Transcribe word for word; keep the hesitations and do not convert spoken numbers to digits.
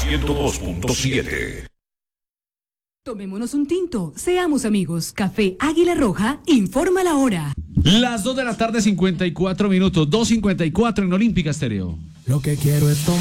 ciento dos punto siete. Tomémonos un tinto, seamos amigos. Café Águila Roja, informa la hora. Las dos de la tarde, cincuenta y cuatro minutos, dos cincuenta y cuatro en Olímpica Estéreo. Lo que quiero es tomar.